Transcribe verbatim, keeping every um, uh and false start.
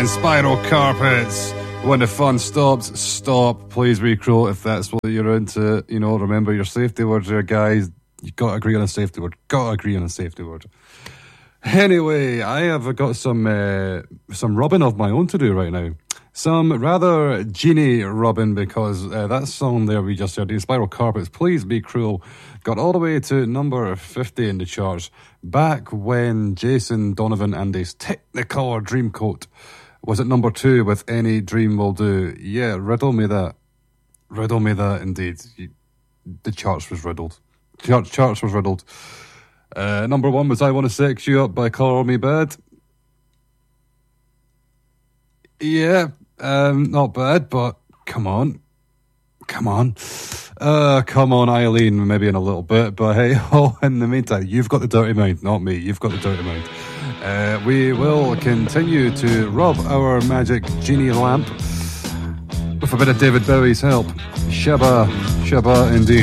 And Spiral Carpets. When the fun stops, stop. Please be cruel if that's what you're into. You know, remember your safety words there, guys. You got to agree on a safety word. Got to agree on a safety word. Anyway, I have got some uh, some rubbing of my own to do right now. Some rather genie rubbing, because uh, that song there we just heard, the Spiral Carpets, Please Be Cruel, got all the way to number fifty in the charts back when Jason Donovan and his Technicolor Dreamcoat was at number two with Any Dream Will Do. Yeah, riddle me that. Riddle me that, indeed. You, the charts was riddled. Charts, charts was riddled. Uh, number one was I Want to Sex You Up by Call Me Bad. Yeah, um, not bad, but come on. Come on. Uh, come on, Eileen, maybe in a little bit, but hey, oh, in the meantime, you've got the dirty mind, not me. You've got the dirty mind. Uh, we will continue to rub our magic genie lamp with a bit of David Bowie's help. Shabba, shabba indeed.